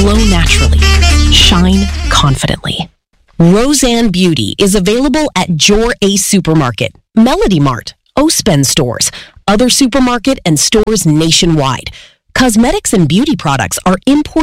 Glow naturally. Shine confidently. Roseanne Beauty is available at Jor Ace Supermarket, Melody Mart, Ospen stores, other supermarket and stores nationwide. Cosmetics and beauty products are imported